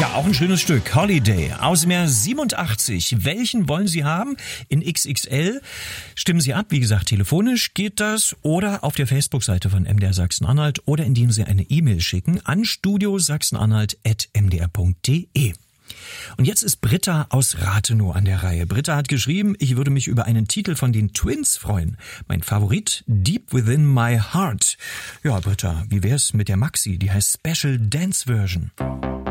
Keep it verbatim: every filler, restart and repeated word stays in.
Ja, auch ein schönes Stück. Holiday aus dem Jahr siebenundachtzig. Welchen wollen Sie haben? In X X L? Stimmen Sie ab, wie gesagt, telefonisch geht das oder auf der Facebook-Seite von M D R Sachsen-Anhalt oder indem Sie eine E-Mail schicken an studio sachsenanhalt at m d r punkt d e. Und jetzt ist Britta aus Rathenow an der Reihe. Britta hat geschrieben, ich würde mich über einen Titel von den Twins freuen. Mein Favorit, Deep Within My Heart. Ja, Britta, wie wär's mit der Maxi? Die heißt Special Dance Version.